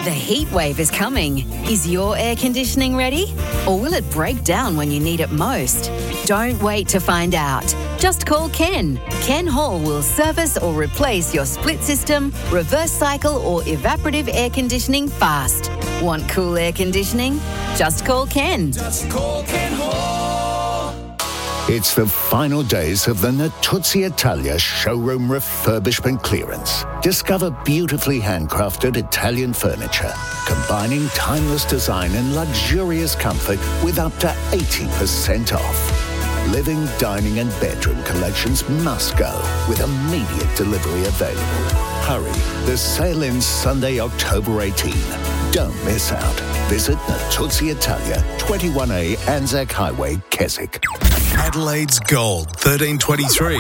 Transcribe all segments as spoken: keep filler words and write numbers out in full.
The heat wave is coming. Is your air conditioning ready? Or will it break down when you need it most? Don't wait to find out. Just call Ken. Ken Hall will service or replace your split system, reverse cycle or evaporative air conditioning fast. Want cool air conditioning? Just call Ken. Just call Ken Hall. It's the final days of the Natuzzi Italia showroom refurbishment clearance. Discover beautifully handcrafted Italian furniture, combining timeless design and luxurious comfort with up to eighty percent off. Living, dining and bedroom collections must go, with immediate delivery available. Hurry, the sale ends Sunday, October eighteenth. Don't miss out. Visit Natuzzi Italia, twenty-one A Anzac Highway, Keswick. Adelaide's Gold, thirteen twenty-three.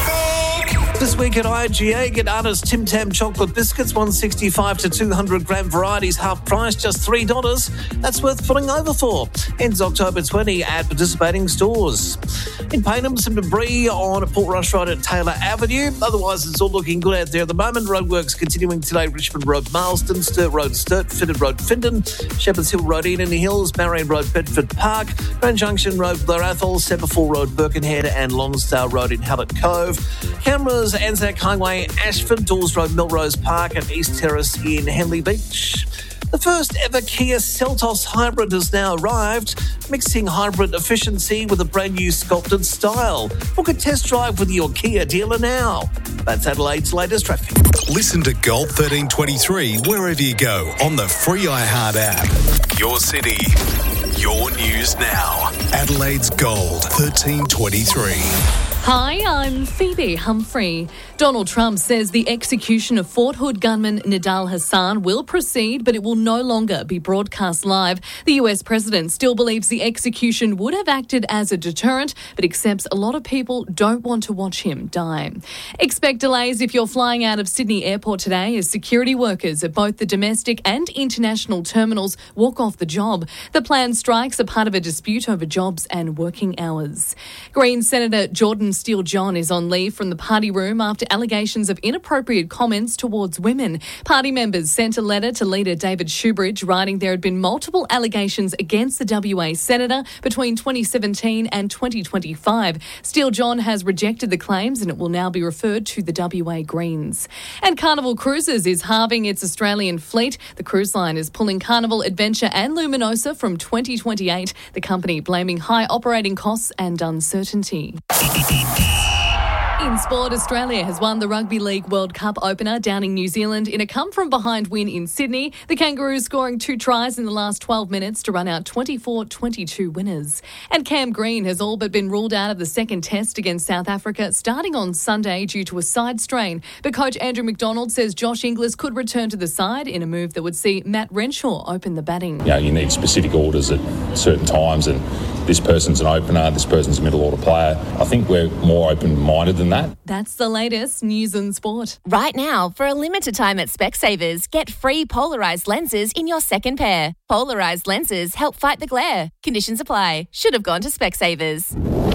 This week at I G A, get Artist Tim Tam chocolate biscuits, one sixty-five to two hundred gram varieties, half price, just three dollars. That's worth pulling over for. Ends October twentieth at participating stores. In Payneham, some debris on Portrush Road at Taylor Avenue. Otherwise, it's all looking good out there at the moment. Roadworks continuing today. Richmond Road, Marsden, Sturt Road, Sturt, Fitted Road, Findon, Shepherds Hill Road, Eden Hills, Marion Road, Bedford Park, Grand Junction Road, Blair Athol, Sepperfall Road, Birkenhead and Lonsdale Road in Hallett Cove. Cameras, Anzac Highway, Ashford, Dawes Road, Melrose Park and East Terrace in Henley Beach. The first ever Kia Seltos Hybrid has now arrived, mixing hybrid efficiency with a brand new sculpted style. Book a test drive with your Kia dealer now. That's Adelaide's latest traffic. Listen to Gold thirteen twenty-three wherever you go on the free iHeart app. Your city, your news now. Adelaide's Gold thirteen twenty-three. Hi, I'm Phoebe Humphrey. Donald Trump says the execution of Fort Hood gunman Nidal Hassan will proceed, but it will no longer be broadcast live. The U S president still believes the execution would have acted as a deterrent, but accepts a lot of people don't want to watch him die. Expect delays if you're flying out of Sydney Airport today as security workers at both the domestic and international terminals walk off the job. The planned strikes are part of a dispute over jobs and working hours. Green Senator Jordan Steele John is on leave from the party room after allegations of inappropriate comments towards women. Party members sent a letter to leader David Shoebridge writing there had been multiple allegations against the W A senator between twenty seventeen and twenty twenty-five. Steele John has rejected the claims and it will now be referred to the W A Greens. And Carnival Cruises is halving its Australian fleet. The cruise line is pulling Carnival, Adventure and Luminosa from twenty twenty-eight, the company blaming high operating costs and uncertainty. In sport, Australia has won the Rugby League World Cup opener, downing New Zealand in a come-from-behind win in Sydney. The Kangaroos scoring two tries in the last twelve minutes to run out twenty-four twenty-two winners. And Cam Green has all but been ruled out of the second test against South Africa starting on Sunday due to a side strain. But coach Andrew McDonald says Josh Inglis could return to the side in a move that would see Matt Renshaw open the batting. You know, you need specific orders at certain times, and this person's an opener, this person's a middle order player. I think we're more open-minded than that. That's the latest news and sport. Right now, for a limited time at Specsavers, get free polarised lenses in your second pair. Polarised lenses help fight the glare. Conditions apply. Should have gone to Specsavers.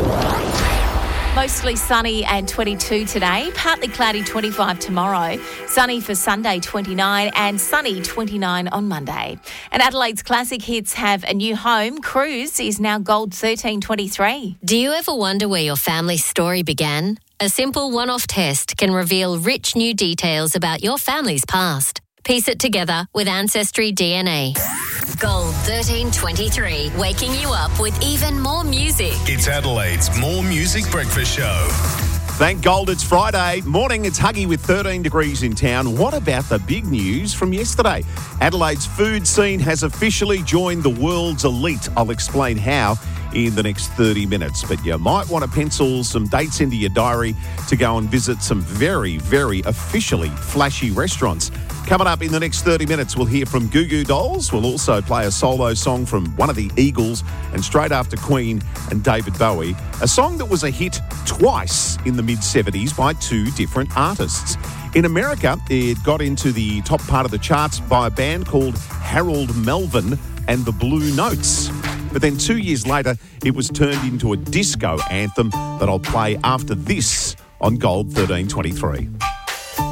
Mostly sunny and twenty-two today, partly cloudy twenty-five tomorrow, sunny for Sunday twenty-nine and sunny twenty-nine on Monday. And Adelaide's classic hits have a new home. Cruise is now Gold thirteen twenty-three. Do you ever wonder where your family's story began? A simple one-off test can reveal rich new details about your family's past. Piece it together with Ancestry D N A. Gold thirteen twenty-three, waking you up with even more music. It's Adelaide's More Music Breakfast Show. Thank Gold, it's Friday. Morning, it's Huggy with thirteen degrees in town. What about the big news from yesterday? Adelaide's food scene has officially joined the world's elite. I'll explain how in the next thirty minutes. But you might want to pencil some dates into your diary to go and visit some very, very officially flashy restaurants. Coming up in the next thirty minutes, we'll hear from Goo Goo Dolls. We'll also play a solo song from one of the Eagles, and straight after Queen and David Bowie, a song that was a hit twice in the mid-seventies by two different artists. In America, it got into the top part of the charts by a band called Harold Melvin and the Blue Notes. But then two years later, it was turned into a disco anthem that I'll play after this on Gold thirteen twenty-three.